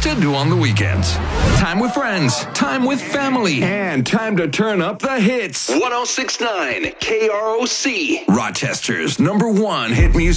to do on the weekends. Time with friends, time with family, and time to turn up the hits. 1069 KROC. Rochester's #1 hit music